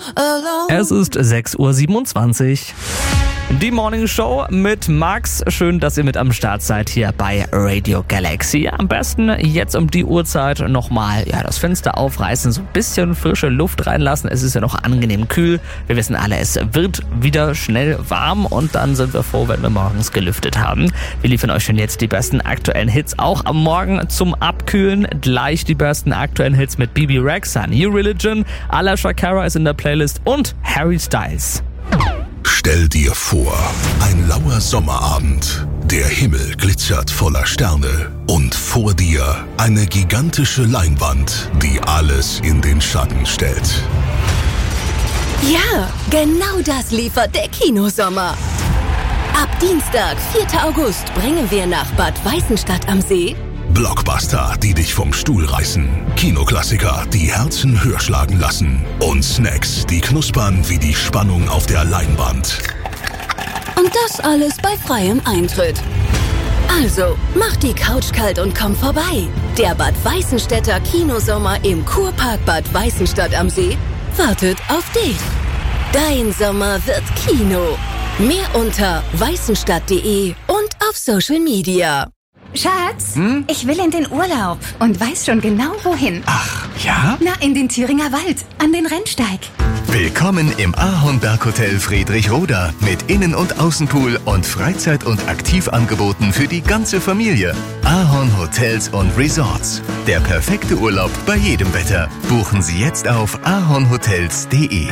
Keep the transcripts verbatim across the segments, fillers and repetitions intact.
Es ist sechs Uhr siebenundzwanzig. Die Morning Show mit Max. Schön, dass ihr mit am Start seid hier bei Radio Galaxy. Am besten jetzt um die Uhrzeit nochmal ja, das Fenster aufreißen, so ein bisschen frische Luft reinlassen. Es ist ja noch angenehm kühl. Wir wissen alle, es wird wieder schnell warm und dann sind wir froh, wenn wir morgens gelüftet haben. Wir liefern euch schon jetzt die besten aktuellen Hits auch am Morgen zum Abkühlen. Gleich die besten aktuellen Hits mit Bibi Rexha, New Religion, Ala Shakira ist in der Playlist und Harry Styles. Stell dir vor, ein lauer Sommerabend. Der Himmel glitzert voller Sterne. Und vor dir eine gigantische Leinwand, die alles in den Schatten stellt. Ja, genau das liefert der Kinosommer. Ab Dienstag, vierten August, bringen wir nach Bad Weißenstadt am See Blockbuster, die dich vom Stuhl reißen. Kinoklassiker, die Herzen höher schlagen lassen. Und Snacks, die knuspern wie die Spannung auf der Leinwand. und das alles bei freiem Eintritt. Also, mach die Couch kalt und komm vorbei. Der Bad Weißenstädter Kinosommer im Kurpark Bad Weißenstadt am See wartet auf dich. Dein Sommer wird Kino. Mehr unter weißenstadt punkt de und auf Social Media. Schatz, hm? ich will in den Urlaub und weiß schon genau wohin. Ach, ja? Na, in den Thüringer Wald, an den Rennsteig. Willkommen im Ahornberg-Hotel Friedrichroda mit Innen- und Außenpool und Freizeit- und Aktivangeboten für die ganze Familie. Ahorn Hotels und Resorts. Der perfekte Urlaub bei jedem Wetter. Buchen Sie jetzt auf ahornhotels punkt de.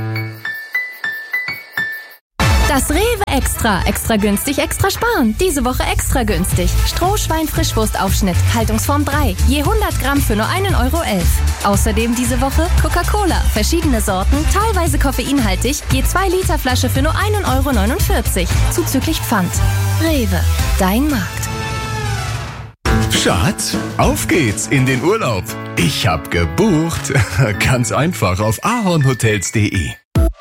Das Rewe Extra. Extra günstig, extra sparen. Diese Woche extra günstig. Strohschwein-Frischwurstaufschnitt. Haltungsform drei. Je hundert Gramm für nur einen Euro elf. Außerdem diese Woche Coca-Cola. Verschiedene Sorten, teilweise koffeinhaltig. Je zwei Liter Flasche für nur einen Euro neunundvierzig. Zuzüglich Pfand. Rewe. Dein Markt. Schatz, auf geht's in den Urlaub. Ich hab gebucht. Ganz einfach auf ahornhotels punkt de.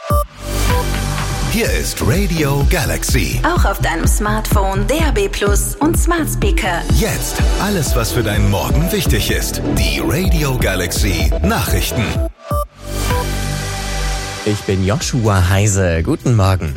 Hier ist Radio Galaxy. Auch auf deinem Smartphone, D A B Plus und Smart Speaker. Jetzt alles, was für deinen Morgen wichtig ist. Die Radio Galaxy Nachrichten. Ich bin Joshua Heise. Guten Morgen.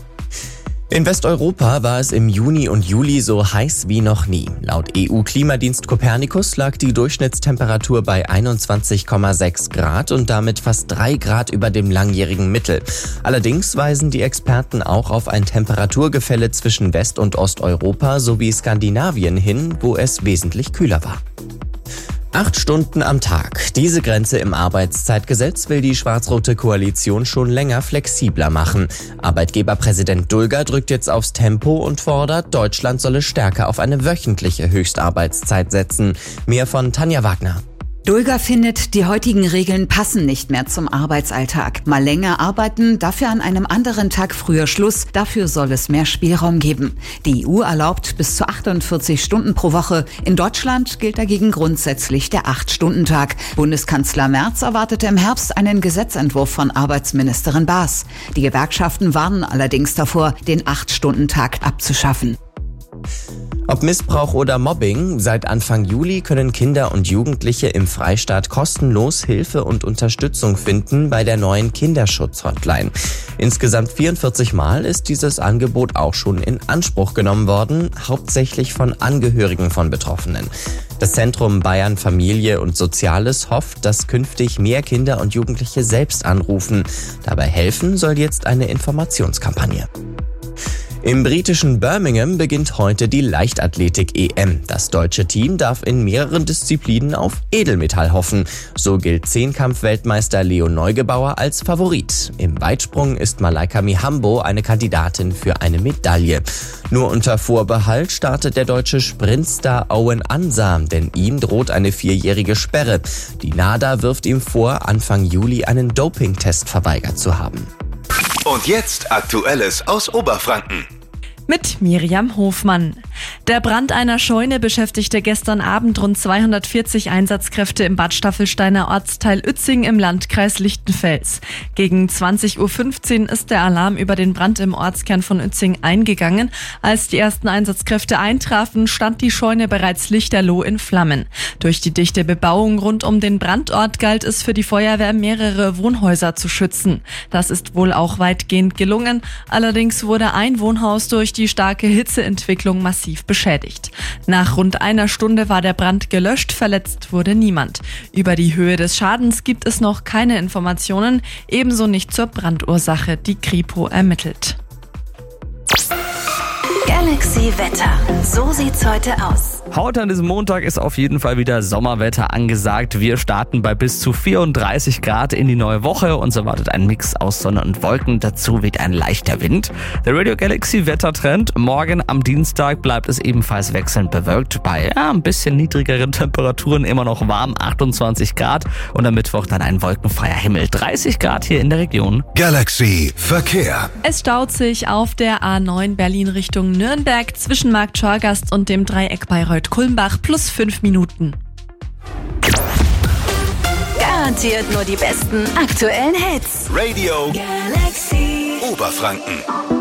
In Westeuropa war es im Juni und Juli so heiß wie noch nie. Laut E U-Klimadienst Copernicus lag die Durchschnittstemperatur bei einundzwanzig Komma sechs Grad und damit fast drei Grad über dem langjährigen Mittel. Allerdings weisen die Experten auch auf ein Temperaturgefälle zwischen West- und Osteuropa sowie Skandinavien hin, wo es wesentlich kühler war. Acht Stunden am Tag. Diese Grenze im Arbeitszeitgesetz will die schwarz-rote Koalition schon länger flexibler machen. Arbeitgeberpräsident Dulger drückt jetzt aufs Tempo und fordert, Deutschland solle stärker auf eine wöchentliche Höchstarbeitszeit setzen. Mehr von Tanja Wagner. Dulger findet, die heutigen Regeln passen nicht mehr zum Arbeitsalltag. Mal länger arbeiten, dafür an einem anderen Tag früher Schluss. Dafür soll es mehr Spielraum geben. Die E U erlaubt bis zu achtundvierzig Stunden pro Woche. In Deutschland gilt dagegen grundsätzlich der acht-Stunden-Tag. Bundeskanzler Merz erwartete im Herbst einen Gesetzentwurf von Arbeitsministerin Baas. Die Gewerkschaften warnen allerdings davor, den acht-Stunden-Tag abzuschaffen. Ob Missbrauch oder Mobbing, seit Anfang Juli können Kinder und Jugendliche im Freistaat kostenlos Hilfe und Unterstützung finden bei der neuen Kinderschutz-Hotline. Insgesamt vierundvierzig Mal ist dieses Angebot auch schon in Anspruch genommen worden, hauptsächlich von Angehörigen von Betroffenen. Das Zentrum Bayern Familie und Soziales hofft, dass künftig mehr Kinder und Jugendliche selbst anrufen. Dabei helfen soll jetzt eine Informationskampagne. Im britischen Birmingham beginnt heute die Leichtathletik-E M. Das deutsche Team darf in mehreren Disziplinen auf Edelmetall hoffen. So gilt Zehnkampf-Weltmeister Leo Neugebauer als Favorit. Im Weitsprung ist Malaika Mihambo eine Kandidatin für eine Medaille. Nur unter Vorbehalt startet der deutsche Sprintstar Owen Ansah, denn ihm droht eine vierjährige Sperre. Die NADA wirft ihm vor, Anfang Juli einen Dopingtest verweigert zu haben. Und jetzt Aktuelles aus Oberfranken. Mit Miriam Hofmann. Der Brand einer Scheune beschäftigte gestern Abend rund zweihundertvierzig Einsatzkräfte im Bad Staffelsteiner Ortsteil Uetzing im Landkreis Lichtenfels. Gegen zwanzig Uhr fünfzehn ist der Alarm über den Brand im Ortskern von Uetzing eingegangen. Als die ersten Einsatzkräfte eintrafen, stand die Scheune bereits lichterloh in Flammen. Durch die dichte Bebauung rund um den Brandort galt es für die Feuerwehr, mehrere Wohnhäuser zu schützen. Das ist wohl auch weitgehend gelungen. Allerdings wurde ein Wohnhaus durch die starke Hitzeentwicklung massiv beschädigt. Nach rund einer Stunde war der Brand gelöscht, verletzt wurde niemand. Über die Höhe des Schadens gibt es noch keine Informationen, ebenso nicht zur Brandursache, die Kripo ermittelt. Galaxy Wetter. So sieht's heute aus. Heute an diesem Montag ist auf jeden Fall wieder Sommerwetter angesagt. Wir starten bei bis zu vierunddreißig Grad in die neue Woche. Uns erwartet ein Mix aus Sonne und Wolken. Dazu weht ein leichter Wind. Der Radio Galaxy Wettertrend. Morgen am Dienstag bleibt es ebenfalls wechselnd bewölkt. Bei ja, ein bisschen niedrigeren Temperaturen immer noch warm, achtundzwanzig Grad. Und am Mittwoch dann ein wolkenfreier Himmel. dreißig Grad hier in der Region. Galaxy Verkehr. Es staut sich auf der A neun Berlin Richtung Nürnberg zwischen Markt Schorgast und dem Dreieck Bayreuth-Kulmbach plus fünf Minuten. Garantiert nur die besten aktuellen Hits. Radio Galaxy Oberfranken.